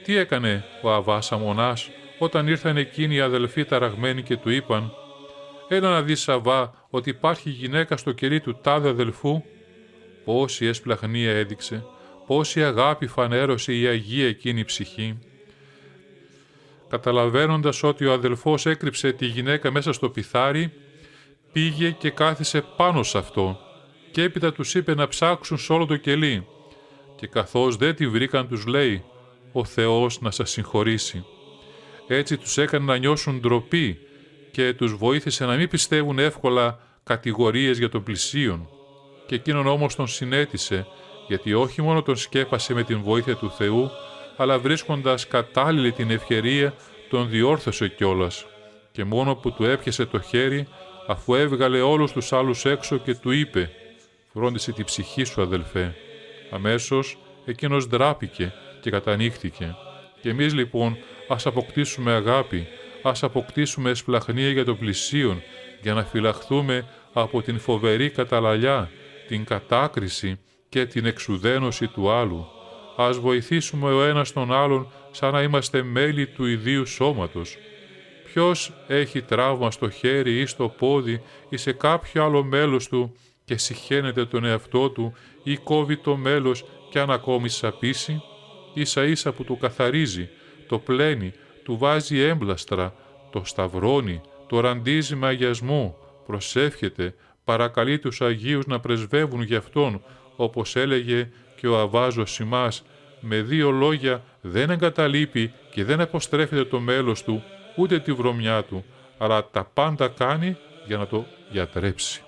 τι έκανε ο Αββάς Αμονάς όταν ήρθαν εκείνοι οι αδελφοί ταραγμένοι και του είπαν «Έλα να δεις, Αββά, ότι υπάρχει γυναίκα στο κερί του τάδε αδελφού». Πόση εσπλαχνία έδειξε, πόση αγάπη φανέρωσε η Αγία εκείνη ψυχή. Καταλαβαίνοντας ότι ο αδελφός έκρυψε τη γυναίκα μέσα στο πιθάρι, πήγε και κάθισε πάνω σε αυτό και έπειτα τους είπε να ψάξουν σε όλο το κελί. Και καθώς δεν τη βρήκαν τους λέει «Ο Θεός να σας συγχωρήσει». Έτσι τους έκανε να νιώσουν ντροπή και τους βοήθησε να μην πιστεύουν εύκολα κατηγορίες για τον πλησίον. Και εκείνον όμως τον συνέτησε, γιατί όχι μόνο τον σκέπασε με την βοήθεια του Θεού, αλλά βρίσκοντας κατάλληλη την ευκαιρία τον διόρθωσε κιόλας. Και μόνο που του έπιασε το χέρι, αφού έβγαλε όλους τους άλλους έξω και του είπε «Φρόντισε τη ψυχή σου, αδελφέ». Αμέσως εκείνος ντράπηκε και κατανοίχθηκε. Και εμείς λοιπόν ας αποκτήσουμε αγάπη, ας αποκτήσουμε εσπλαχνία για τον πλησίον, για να φυλαχθούμε από την φοβερή καταλαλιά, την κατάκριση και την εξουδένωση του άλλου. Ας βοηθήσουμε ο ένας τον άλλον σαν να είμαστε μέλη του ιδίου σώματος. Ποιος έχει τραύμα στο χέρι ή στο πόδι ή σε κάποιο άλλο μέλος του και συχαίνεται τον εαυτό του ή κόβει το μέλος κι αν ακόμη σαπίσει, ίσα ίσα που του καθαρίζει, το πλένει, του βάζει έμπλαστρα, το σταυρώνει, το ραντίζει με αγιασμό, προσεύχεται, παρακαλεί τους Αγίους να πρεσβεύουν γι' αυτόν, όπως έλεγε και ο Αββάς Ζωσιμάς, με δύο λόγια δεν εγκαταλείπει και δεν αποστρέφεται το μέλος του, ούτε τη βρωμιά του, αλλά τα πάντα κάνει για να το γιατρέψει.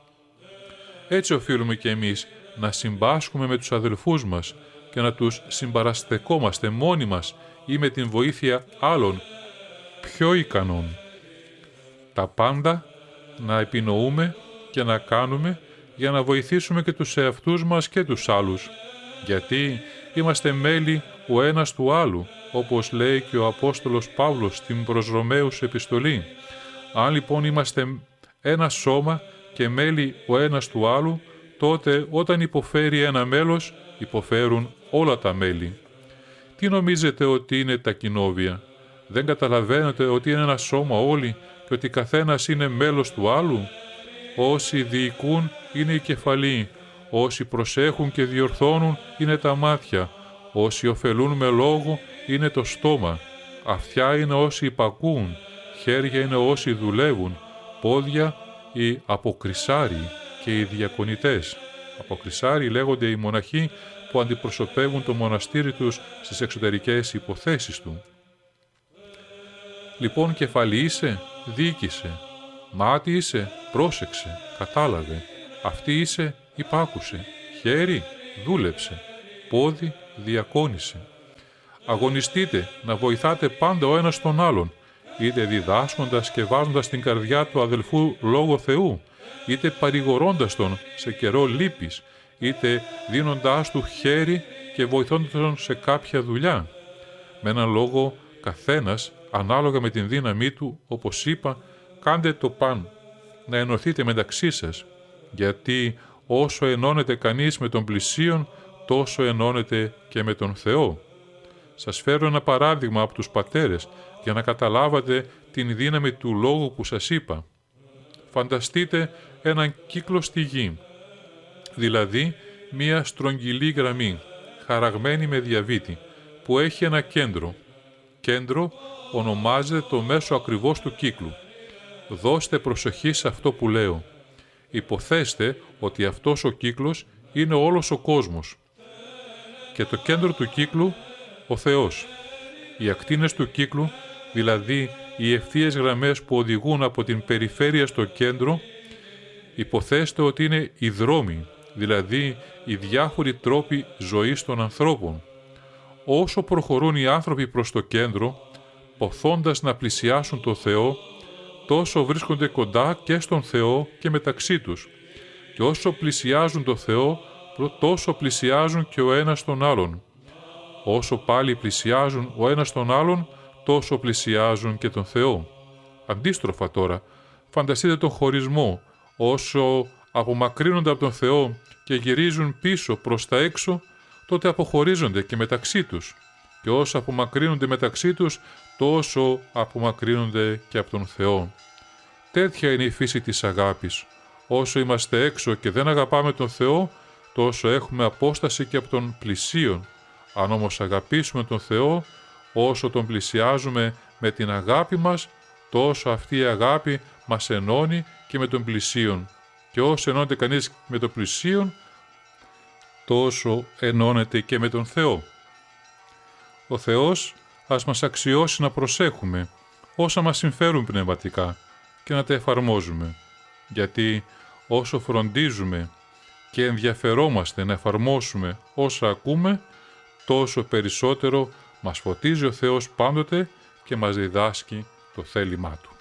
Έτσι οφείλουμε και εμείς να συμπάσχουμε με τους αδελφούς μας και να τους συμπαραστεκόμαστε μόνοι μας ή με την βοήθεια άλλων πιο ικανών. Τα πάντα να επινοούμε και να κάνουμε για να βοηθήσουμε και τους εαυτούς μας και τους άλλους, γιατί είμαστε μέλη ο ένας του άλλου, όπως λέει και ο Απόστολος Παύλος στην προς Ρωμαίους επιστολή. Αν λοιπόν είμαστε ένα σώμα και μέλη ο ένας του άλλου, τότε όταν υποφέρει ένα μέλος, υποφέρουν όλα τα μέλη. Τι νομίζετε ότι είναι τα κοινόβια? Δεν καταλαβαίνετε ότι είναι ένα σώμα όλοι και ότι καθένας είναι μέλος του άλλου? Όσοι διοικούν είναι η κεφαλή, όσοι προσέχουν και διορθώνουν είναι τα μάτια, όσοι ωφελούν με λόγο είναι το στόμα, αυτιά είναι όσοι υπακούν, χέρια είναι όσοι δουλεύουν, πόδια οι αποκρισάριοι και οι διακονητές. Αποκρισάριοι λέγονται οι μοναχοί που αντιπροσωπεύουν το μοναστήρι τους στις εξωτερικές υποθέσεις του. Λοιπόν, κεφαλή είσαι, διοίκησε. Μάτι είσαι, πρόσεξε, κατάλαβε. Αυτή είσαι, υπάκουσε. Χέρι, δούλεψε. Πόδι, διακόνησε. Αγωνιστείτε να βοηθάτε πάντα ο ένας τον άλλον, είτε διδάσκοντας και βάζοντας στην καρδιά του αδελφού λόγο Θεού, είτε παρηγορώντας τον σε καιρό λύπης, είτε δίνοντάς του χέρι και βοηθώντας τον σε κάποια δουλειά. Με έναν λόγο, καθένας, ανάλογα με την δύναμή του, όπως είπα, κάντε το παν, να ενωθείτε μεταξύ σας, γιατί όσο ενώνεται κανείς με τον πλησίον, τόσο ενώνεται και με τον Θεό. Σας φέρω ένα παράδειγμα από τους πατέρες, για να καταλάβατε την δύναμη του λόγου που σας είπα. Φανταστείτε έναν κύκλο στη γη, δηλαδή μία στρογγυλή γραμμή, χαραγμένη με διαβήτη, που έχει ένα κέντρο. Κέντρο ονομάζεται το μέσο ακριβώς του κύκλου. Δώστε προσοχή σε αυτό που λέω. Υποθέστε ότι αυτός ο κύκλος είναι όλος ο κόσμος. Και το κέντρο του κύκλου, ο Θεός. Οι ακτίνες του κύκλου, δηλαδή οι ευθείες γραμμές που οδηγούν από την περιφέρεια στο κέντρο, υποθέστε ότι είναι οι δρόμοι, δηλαδή οι διάφοροι τρόποι ζωής των ανθρώπων. Όσο προχωρούν οι άνθρωποι προς το κέντρο, ποθώντας να πλησιάσουν το Θεό, τόσο βρίσκονται κοντά και στον Θεό και μεταξύ τους. Και όσο πλησιάζουν το Θεό, τόσο πλησιάζουν και ο ένας τον άλλον. Όσο πάλι πλησιάζουν ο ένας τον άλλον, τόσο πλησιάζουν και τον Θεό. Αντίστροφα τώρα, φανταστείτε τον χωρισμό. Όσο απομακρύνονται από τον Θεό και γυρίζουν πίσω προς τα έξω, τότε αποχωρίζονται και μεταξύ τους. και όσο απομακρύνονται μεταξύ τους, τόσο απομακρύνονται και από τον Θεό. Τέτοια είναι η φύση της αγάπης. Όσο είμαστε έξω και δεν αγαπάμε τον Θεό, τόσο έχουμε απόσταση και από τον πλησίον. Αν όμως αγαπήσουμε τον Θεό, όσο τον πλησιάζουμε με την αγάπη μας, τόσο αυτή η αγάπη μας ενώνει και με τον πλησίον. Και όσο ενώνεται κανείς με τον πλησίον, τόσο ενώνεται και με τον Θεό. Ο Θεός ας μας αξιώσει να προσέχουμε όσα μας συμφέρουν πνευματικά και να τα εφαρμόζουμε. Γιατί όσο φροντίζουμε και ενδιαφερόμαστε να εφαρμόσουμε όσα ακούμε, τόσο περισσότερο μας φωτίζει ο Θεός πάντοτε και μας διδάσκει το θέλημά Του.